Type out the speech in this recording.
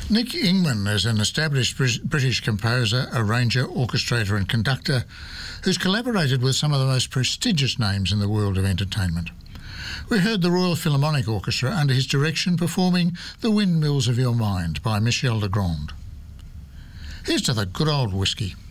Nick Ingman is an established British composer, arranger, orchestrator and conductor who's collaborated with some of the most prestigious names in the world of entertainment. We heard the Royal Philharmonic Orchestra under his direction performing The Windmills of Your Mind by Michel Legrand. Here's to the good old whiskey.